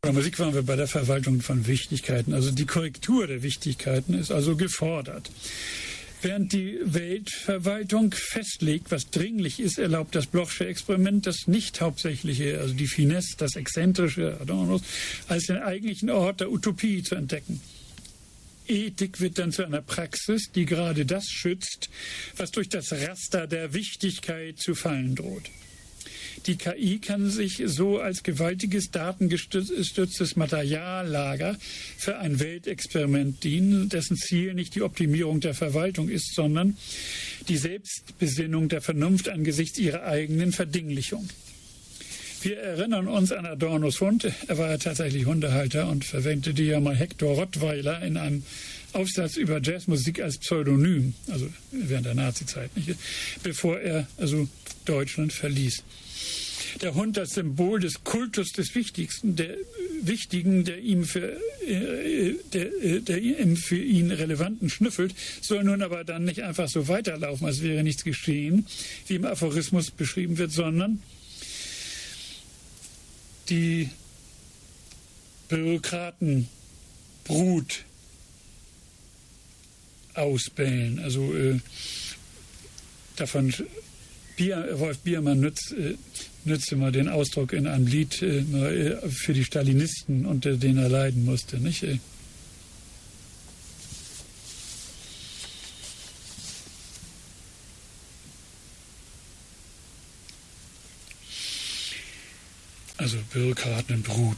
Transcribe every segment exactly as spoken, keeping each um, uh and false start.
Bei der Musik waren wir bei der Verwaltung von Wichtigkeiten. Also die Korrektur der Wichtigkeiten ist also gefordert. Während die Weltverwaltung festlegt, was dringlich ist, erlaubt das Blochsche Experiment das nicht hauptsächliche, also die Finesse, das Exzentrische Adornos, als den eigentlichen Ort der Utopie zu entdecken. Ethik wird dann zu einer Praxis, die gerade das schützt, was durch das Raster der Wichtigkeit zu fallen droht. Die K I kann sich so als gewaltiges datengestütztes Materiallager für ein Weltexperiment dienen, dessen Ziel nicht die Optimierung der Verwaltung ist, sondern die Selbstbesinnung der Vernunft angesichts ihrer eigenen Verdinglichung. Wir erinnern uns an Adornos Hund. Er war ja tatsächlich Hundehalter und verwendete ja mal Hector Rottweiler in einem Aufsatz über Jazzmusik als Pseudonym, also während der Nazizeit, nicht, bevor er also Deutschland verließ. Der Hund, das Symbol des Kultus des Wichtigsten, der Wichtigen, der ihm für, äh, der, der ihm für ihn Relevanten schnüffelt, soll nun aber dann nicht einfach so weiterlaufen, als wäre nichts geschehen, wie im Aphorismus beschrieben wird, sondern die Bürokratenbrut ausbellen. Also äh, davon Bier, Wolf Biermann nützt, äh, nützte mal den Ausdruck in einem Lied äh, für die Stalinisten, unter denen er leiden musste, nicht? Also Bürokratenbrut.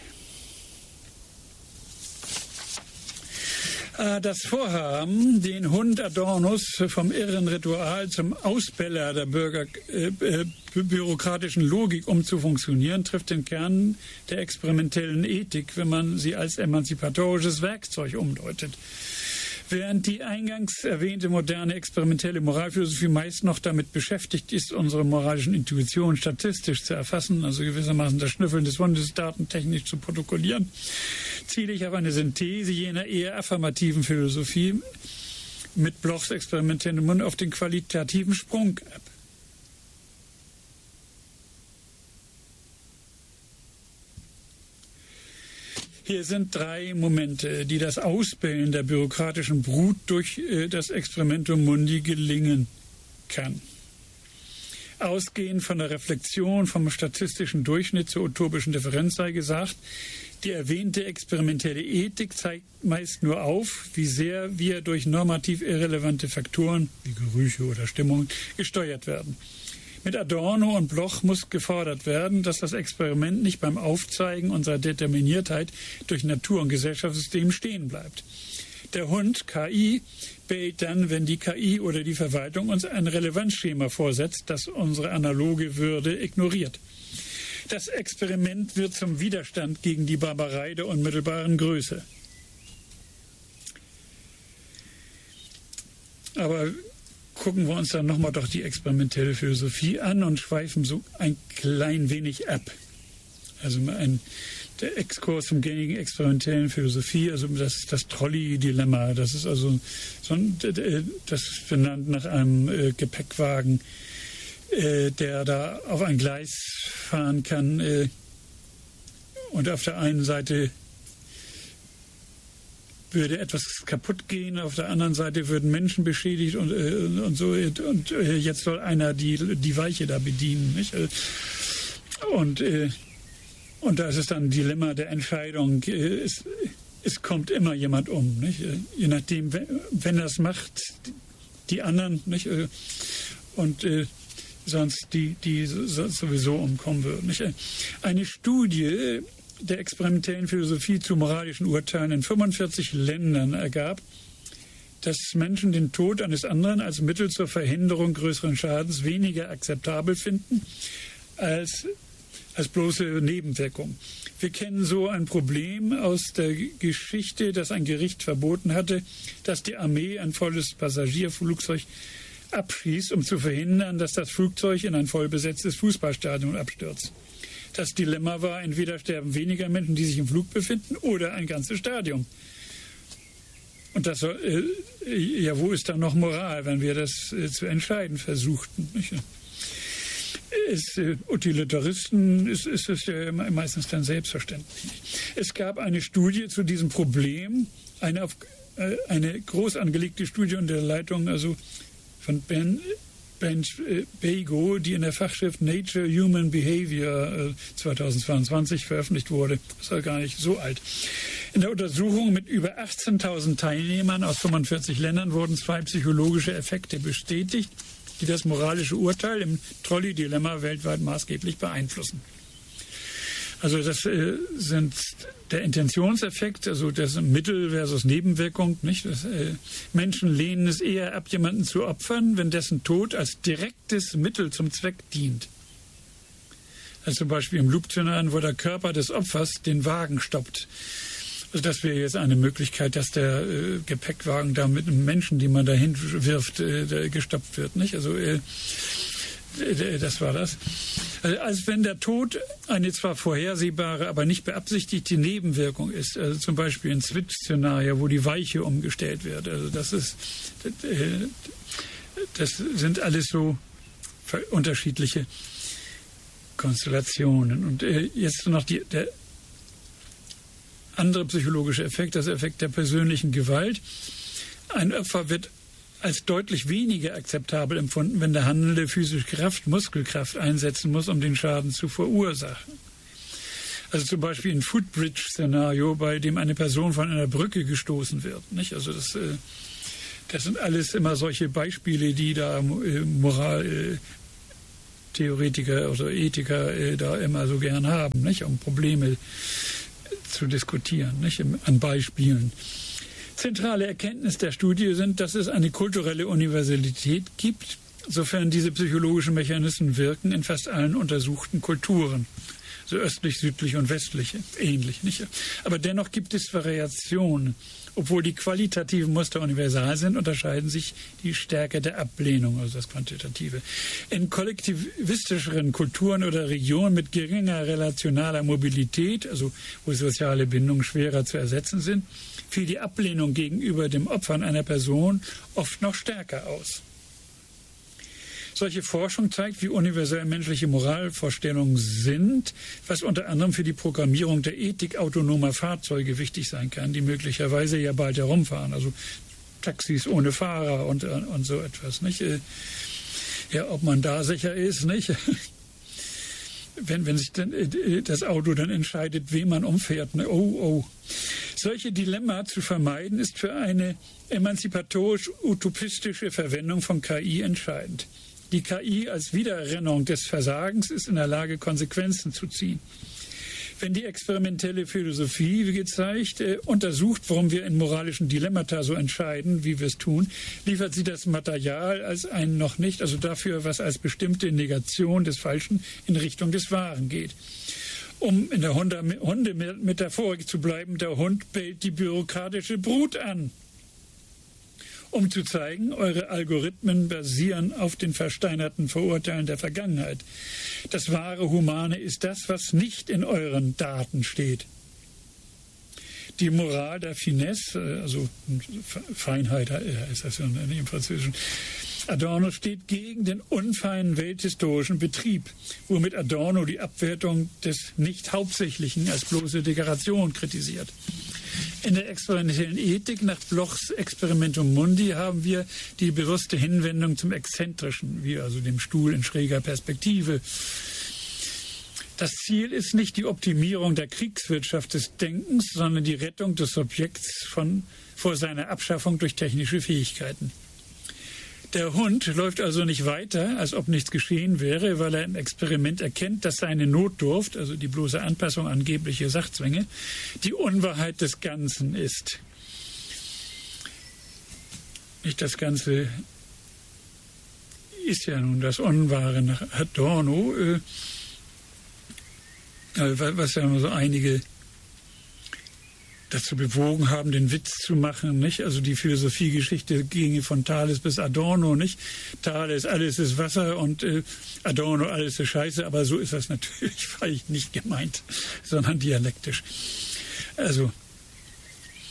Das Vorhaben, den Hund Adornos vom irren Ritual zum Ausbeller der Bürger, äh, äh, bürokratischen Logik umzufunktionieren, trifft den Kern der experimentellen Ethik, wenn man sie als emanzipatorisches Werkzeug umdeutet. Während die eingangs erwähnte moderne experimentelle Moralphilosophie meist noch damit beschäftigt ist, unsere moralischen Intuitionen statistisch zu erfassen, also gewissermaßen das Schnüffeln des Hundes datentechnisch zu protokollieren, ziele ich auf eine Synthese jener eher affirmativen Philosophie mit Blochs experimentellem Mund auf den qualitativen Sprung ab. Hier sind drei Momente, die das Ausbellen der bürokratischen Brut durch äh, das Experimentum Mundi gelingen kann. Ausgehend von der Reflexion vom statistischen Durchschnitt zur utopischen Differenz sei gesagt, die erwähnte experimentelle Ethik zeigt meist nur auf, wie sehr wir durch normativ irrelevante Faktoren, wie Gerüche oder Stimmungen, gesteuert werden. Mit Adorno und Bloch muss gefordert werden, dass das Experiment nicht beim Aufzeigen unserer Determiniertheit durch Natur- und Gesellschaftssystem stehen bleibt. Der Hund, K I, bellt dann, wenn die K I oder die Verwaltung uns ein Relevanzschema vorsetzt, das unsere analoge Würde ignoriert. Das Experiment wird zum Widerstand gegen die Barbarei der unmittelbaren Größe. Aber gucken wir uns dann nochmal doch die experimentelle Philosophie an und schweifen so ein klein wenig ab. Also ein, der Exkurs zum gängigen experimentellen Philosophie, also das ist das Trolley-Dilemma. Das ist also so ein, das ist benannt nach einem äh, Gepäckwagen, äh, der da auf ein Gleis fahren kann äh, und auf der einen Seite würde etwas kaputt gehen, auf der anderen Seite würden Menschen beschädigt und, äh, und so. Und äh, jetzt soll einer die, die Weiche da bedienen. Nicht? Und, äh, und da ist es dann ein Dilemma der Entscheidung. Äh, es, es kommt immer jemand um. Nicht? Je nachdem, wenn, wenn das macht, die anderen, nicht? Und äh, sonst die, die sowieso umkommen würden. Nicht? Eine Studie der experimentellen Philosophie zu moralischen Urteilen in fünfundvierzig Ländern ergab, dass Menschen den Tod eines anderen als Mittel zur Verhinderung größeren Schadens weniger akzeptabel finden als, als bloße Nebenwirkung. Wir kennen so ein Problem aus der Geschichte, dass ein Gericht verboten hatte, dass die Armee ein volles Passagierflugzeug abschießt, um zu verhindern, dass das Flugzeug in ein vollbesetztes Fußballstadion abstürzt. Das Dilemma war, entweder sterben weniger Menschen, die sich im Flug befinden, oder ein ganzes Stadion. Und das soll, äh, ja, wo ist da noch Moral, wenn wir das äh, zu entscheiden versuchten? Nicht? ist, äh, Utilitaristen ist, ist es ja meistens dann selbstverständlich. Es gab eine Studie zu diesem Problem, eine, auf, äh, eine groß angelegte Studie unter der Leitung also von Ben, Ben Bego, die in der Fachschrift Nature Human Behavior äh, zweitausendzweiundzwanzig veröffentlicht wurde. Das ist ja gar nicht so alt. In der Untersuchung mit über achtzehntausend Teilnehmern aus fünfundvierzig Ländern wurden zwei psychologische Effekte bestätigt, die das moralische Urteil im Trolley-Dilemma weltweit maßgeblich beeinflussen. Also das äh, sind der Intentionseffekt, also das Mittel versus Nebenwirkung. Nicht? Das, äh, Menschen lehnen es eher ab, jemanden zu opfern, wenn dessen Tod als direktes Mittel zum Zweck dient. Also zum Beispiel im Loop-Szenario, wo der Körper des Opfers den Wagen stoppt. Also das wäre jetzt eine Möglichkeit, dass der äh, Gepäckwagen da mit einem Menschen, den man dahin wirft, äh, gestoppt wird. Nicht? Also äh, das war das. Also als wenn der Tod eine zwar vorhersehbare, aber nicht beabsichtigte Nebenwirkung ist. Also zum Beispiel ein Switch-Szenario, wo die Weiche umgestellt wird. Also das ist, äh, das sind alles so unterschiedliche Konstellationen. Und äh, jetzt noch die, der andere psychologische Effekt, das Effekt der persönlichen Gewalt. Ein Opfer wird als deutlich weniger akzeptabel empfunden, wenn der Handelnde physische Kraft, Muskelkraft einsetzen muss, um den Schaden zu verursachen. Also zum Beispiel ein Footbridge-Szenario, bei dem eine Person von einer Brücke gestoßen wird. Nicht? Also das, das sind alles immer solche Beispiele, die da Moraltheoretiker oder Ethiker da immer so gern haben, nicht? Um Probleme zu diskutieren, nicht? An Beispielen. Zentrale Erkenntnis der Studie sind, dass es eine kulturelle Universalität gibt, sofern diese psychologischen Mechanismen wirken in fast allen untersuchten Kulturen. So östlich, südlich und westlich, ähnlich, nicht? Aber dennoch gibt es Variationen. Obwohl die qualitativen Muster universal sind, unterscheiden sich die Stärke der Ablehnung, also das Quantitative. In kollektivistischeren Kulturen oder Regionen mit geringer relationaler Mobilität, also wo soziale Bindungen schwerer zu ersetzen sind, fiel die Ablehnung gegenüber dem Opfern einer Person oft noch stärker aus. Solche Forschung zeigt, wie universell menschliche Moralvorstellungen sind, was unter anderem für die Programmierung der Ethik autonomer Fahrzeuge wichtig sein kann, die möglicherweise ja bald herumfahren, also Taxis ohne Fahrer und, und so etwas. Nicht? Ja, ob man da sicher ist, nicht? Wenn, wenn sich dann das Auto dann entscheidet, wem man umfährt. Ne? Oh, oh. Solche Dilemma zu vermeiden, ist für eine emanzipatorisch-utopistische Verwendung von K I entscheidend. Die K I als Widerrennung des Versagens ist in der Lage, Konsequenzen zu ziehen. Wenn die experimentelle Philosophie, wie gezeigt, äh, untersucht, warum wir in moralischen Dilemmata so entscheiden, wie wir es tun, liefert sie das Material als ein noch nicht, also dafür, was als bestimmte Negation des Falschen in Richtung des Wahren geht. Um in der Hunde-Metaphorik zu bleiben, der Hund bellt die bürokratische Brut an. Um zu zeigen, eure Algorithmen basieren auf den versteinerten Verurteilen der Vergangenheit. Das wahre Humane ist das, was nicht in euren Daten steht. Die Moral der Finesse, also Feinheit ist das ja im Französischen, Adorno steht gegen den unfeinen welthistorischen Betrieb, womit Adorno die Abwertung des Nicht-Hauptsächlichen als bloße Dekoration kritisiert. In der experimentellen Ethik nach Blochs Experimentum Mundi haben wir die bewusste Hinwendung zum Exzentrischen, wie also dem Stuhl in schräger Perspektive. Das Ziel ist nicht die Optimierung der Kriegswirtschaft des Denkens, sondern die Rettung des Subjekts von, vor seiner Abschaffung durch technische Fähigkeiten. Der Hund läuft also nicht weiter, als ob nichts geschehen wäre, weil er im Experiment erkennt, dass seine Notdurft, also die bloße Anpassung an angebliche Sachzwänge, die Unwahrheit des Ganzen ist. Nicht das Ganze ist ja nun das Unwahre nach Adorno, äh, was ja nur so einige dazu bewogen haben, den Witz zu machen, nicht? Also die Philosophiegeschichte ginge von Thales bis Adorno, nicht? Thales, alles ist Wasser und äh, Adorno, alles ist Scheiße, aber so ist das natürlich vielleicht nicht gemeint, sondern dialektisch. Also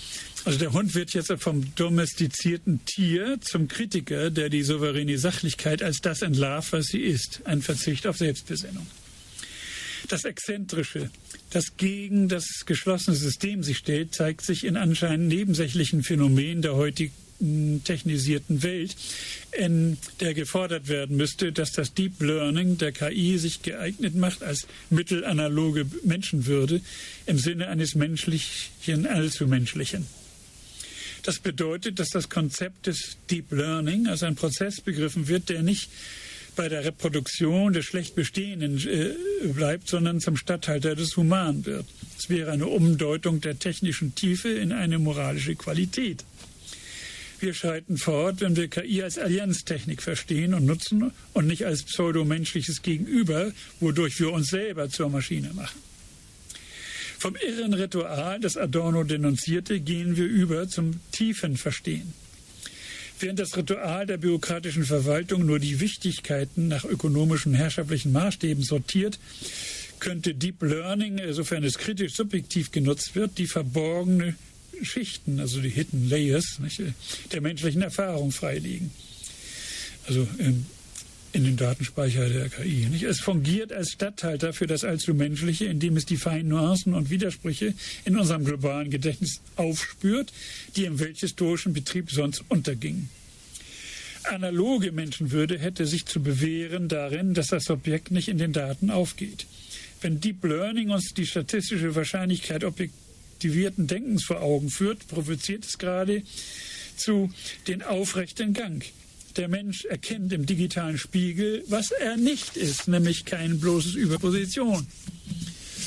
Also der Hund wird jetzt vom domestizierten Tier zum Kritiker, der die souveräne Sachlichkeit als das entlarvt, was sie ist. Ein Verzicht auf Selbstbesinnung. Das Exzentrische, das gegen das geschlossene System sich stellt, zeigt sich in anscheinend nebensächlichen Phänomenen der heutigen technisierten Welt, in der gefordert werden müsste, dass das Deep Learning der K I sich geeignet macht als mittelanaloge Menschenwürde im Sinne eines menschlichen Allzumenschlichen. Das bedeutet, dass das Konzept des Deep Learning als ein Prozess begriffen wird, der nicht bei der Reproduktion des schlecht Bestehenden äh, bleibt, sondern zum Statthalter des Human wird. Es wäre eine Umdeutung der technischen Tiefe in eine moralische Qualität. Wir schreiten fort, wenn wir K I als Allianztechnik verstehen und nutzen und nicht als pseudomenschliches Gegenüber, wodurch wir uns selber zur Maschine machen. Vom irren Ritual, das Adorno denunzierte, gehen wir über zum tiefen Verstehen. Während das Ritual der bürokratischen Verwaltung nur die Wichtigkeiten nach ökonomischen, herrschaftlichen Maßstäben sortiert, könnte Deep Learning, sofern es kritisch subjektiv genutzt wird, die verborgene Schichten, also die Hidden Layers, nicht, der menschlichen Erfahrung freilegen. Also in, in den Datenspeicher der K I. Nicht? Es fungiert als Statthalter für das Allzumenschliche, indem es die feinen Nuancen und Widersprüche in unserem globalen Gedächtnis aufspürt, die im welthistorischen Betrieb sonst untergingen. Analoge Menschenwürde hätte sich zu bewähren darin, dass das Subjekt nicht in den Daten aufgeht. Wenn Deep Learning uns die statistische Wahrscheinlichkeit objektiv aktivierten Denkens vor Augen führt, provoziert es gerade zu den aufrechten Gang. Der Mensch erkennt im digitalen Spiegel, was er nicht ist, nämlich kein bloßes Überposition.